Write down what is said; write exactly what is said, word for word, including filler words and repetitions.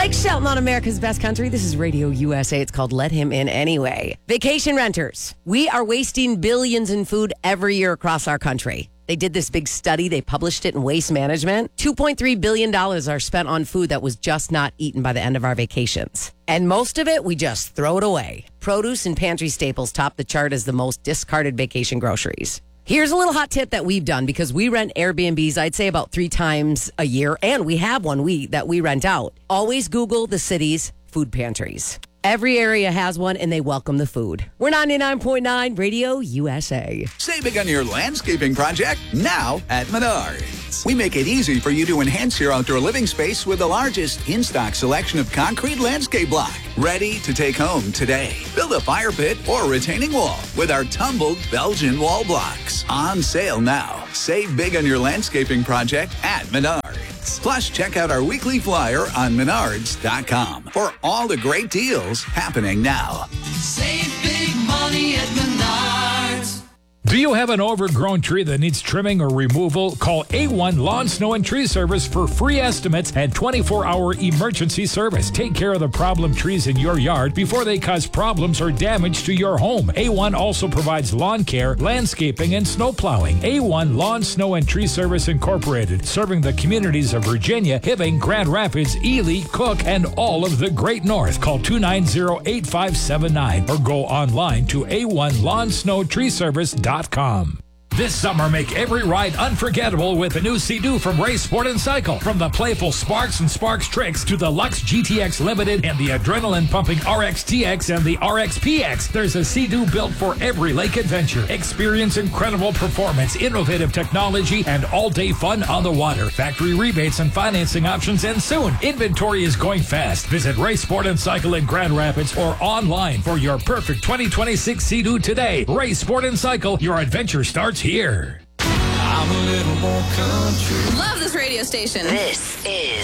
Blake Shelton on America's Best Country. This is Radio U S A. It's called Let Him In Anyway. Vacation renters. We are wasting billions in food every year across our country. They did this big study. They published it in Waste Management. two point three billion dollars are spent on food that was just not eaten by the end of our vacations. And most of it, we just throw it away. Produce and pantry staples top the chart as the most discarded vacation groceries. Here's a little hot tip that we've done because we rent Airbnbs, I'd say about three times a year. And we have one we that we rent out. Always Google the city's food pantries. Every area has one, and they welcome the food. We're ninety-nine point nine Radio U S A. Save big on your landscaping project now at Menards. We make it easy for you to enhance your outdoor living space with the largest in-stock selection of concrete landscape block. Ready to take home today. Build a fire pit or retaining wall with our tumbled Belgian wall blocks. On sale now. Save big on your landscaping project at Menards. Plus, check out our weekly flyer on menards dot com for all the great deals happening now. Save big money at Menards. Do you have an overgrown tree that needs trimming or removal? Call A one Lawn, Snow, and Tree Service for free estimates and twenty-four hour emergency service. Take care of the problem trees in your yard before they cause problems or damage to your home. A one also provides lawn care, landscaping, and snow plowing. A one Lawn, Snow, and Tree Service Incorporated, serving the communities of Virginia, Hibbing, Grand Rapids, Ely, Cook, and all of the Great North. Call two nine zero, eight five seven nine or go online to A one Lawn, Snow, Tree Service dot com. This summer, make every ride unforgettable with the new Sea-Doo from Ray Sport and Cycle. From the playful Sparks and Sparks Tricks to the Lux G T X Limited and the adrenaline-pumping R X T X and the R X P X, there's a Sea-Doo built for every lake adventure. Experience incredible performance, innovative technology, and all-day fun on the water. Factory rebates and financing options end soon. Inventory is going fast. Visit Ray Sport and Cycle in Grand Rapids or online for your perfect twenty twenty-six Sea-Doo today. Ray Sport and Cycle, your adventure starts here. I'm a little more country. Love this radio station. This is